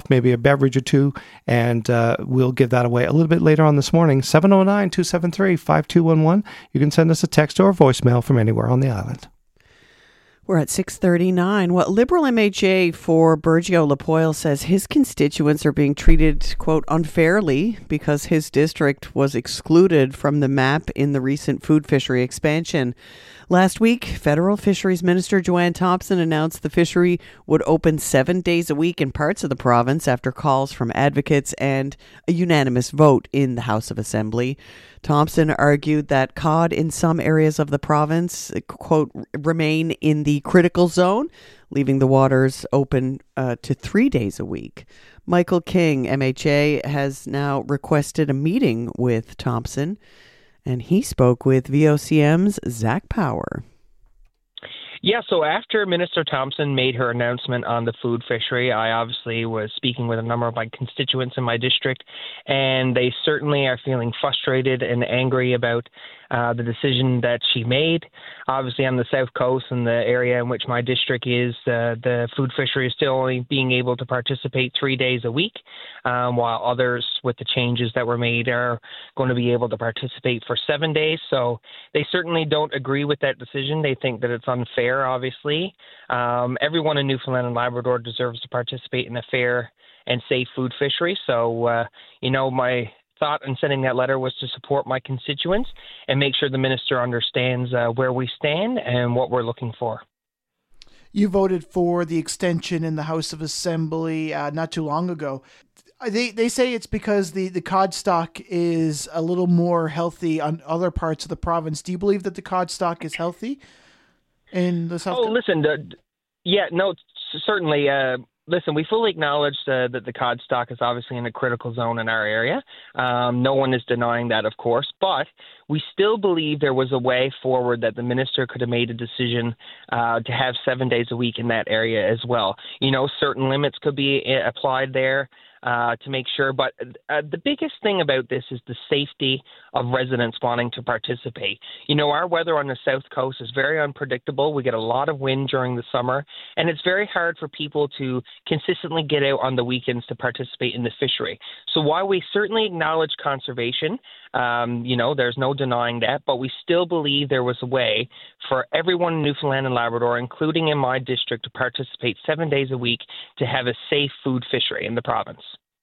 with maybe a beverage or two, and we'll give that away a little bit later on this morning. 709-273-5211. You can send us a text or a voicemail from anywhere on the island. We're at 6:39. Well, Liberal MHA for Burgeo Lapoille says his constituents are being treated, quote, unfairly because his district was excluded from the map in the recent food fishery expansion. Last week, Federal Fisheries Minister Joanne Thompson announced the fishery would open 7 days a week in parts of the province after calls from advocates and a unanimous vote in the House of Assembly. Thompson argued that cod in some areas of the province, quote, remain in the critical zone, leaving the waters open to 3 days a week. Michael King, MHA, has now requested a meeting with Thompson, and he spoke with VOCM's Zach Power. Yeah, so after Minister Thompson made her announcement on the food fishery, I obviously was speaking with a number of my constituents in my district, and they certainly are feeling frustrated and angry about the decision that she made. Obviously, on the South Coast and the area in which my district is, the food fishery is still only being able to participate 3 days a week, while others, with the changes that were made, are going to be able to participate for 7 days. So they certainly don't agree with that decision. They think that it's unfair, obviously. Everyone in Newfoundland and Labrador deserves to participate in a fair and safe food fishery. So, my thought in sending that letter was to support my constituents and make sure the minister understands where we stand and what we're looking for. You voted for the extension in the House of Assembly not too long ago. They say it's because the cod stock is a little more healthy on other parts of the province. Do you believe that the cod stock is healthy in the South? Certainly. Listen, we fully acknowledge that the cod stock is obviously in a critical zone in our area. No one is denying that, of course, but we still believe there was a way forward that the minister could have made a decision to have 7 days a week in that area as well. Certain limits could be applied there to make sure. But the biggest thing about this is the safety of residents wanting to participate. Our weather on the South Coast is very unpredictable. We get a lot of wind during the summer, and it's very hard for people to consistently get out on the weekends to participate in the fishery. So while we certainly acknowledge conservation, there's no denying that, but we still believe there was a way for everyone in Newfoundland and Labrador, including in my district, to participate 7 days a week to have a safe food fishery in the province.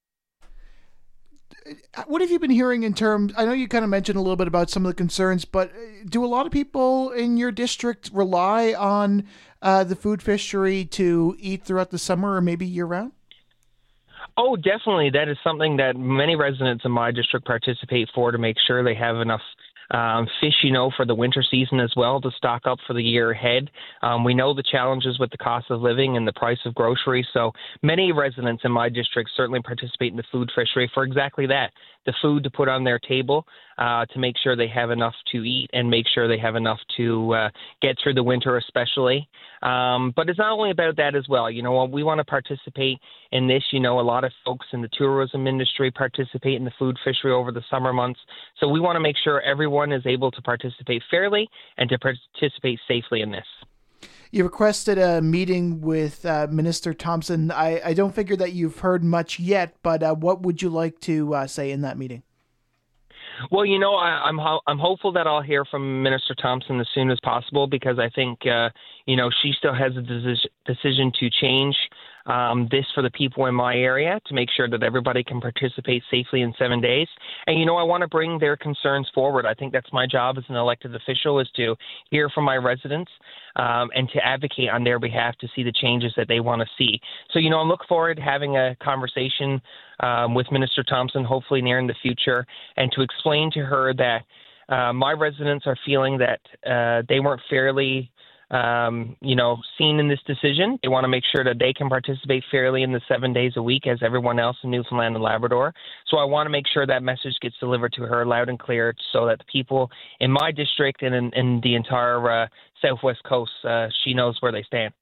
What have you been hearing in terms, I know you kind of mentioned a little bit about some of the concerns, but do a lot of people in your district rely on the food fishery to eat throughout the summer or maybe year-round? Oh, definitely. That is something that many residents in my district participate for, to make sure they have enough fish, for the winter season as well, to stock up for the year ahead. We know the challenges with the cost of living and the price of groceries, so many residents in my district certainly participate in the food fishery for exactly that, the food to put on their table, to make sure they have enough to eat and make sure they have enough to get through the winter especially. But it's not only about that as well. We want to participate in this. A lot of folks in the tourism industry participate in the food fishery over the summer months. So we want to make sure everyone is able to participate fairly and to participate safely in this. You requested a meeting with Minister Thompson. I don't figure that you've heard much yet, but what would you like to say in that meeting? Well, I'm hopeful that I'll hear from Minister Thompson as soon as possible, because I think, she still has a decision to change this for the people in my area to make sure that everybody can participate safely in 7 days. And, I want to bring their concerns forward. I think that's my job as an elected official, is to hear from my residents and to advocate on their behalf to see the changes that they want to see. So, I look forward to having a conversation with Minister Thompson, hopefully near in the future, and to explain to her that my residents are feeling that they weren't fairly seen in this decision. They want to make sure that they can participate fairly in the 7 days a week as everyone else in Newfoundland and Labrador. So I want to make sure that message gets delivered to her loud and clear, so that the people in my district and in the entire Southwest Coast, she knows where they stand.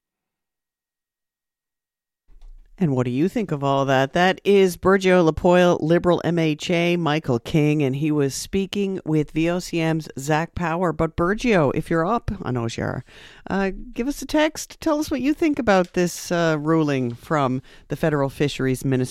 And what do you think of all that? That is Burgeo Lapoille Liberal MHA Michael King, and he was speaking with VOCM's Zach Power. But Burgeo, if you're up, I know you are, give us a text. Tell us what you think about this ruling from the Federal Fisheries Ministry.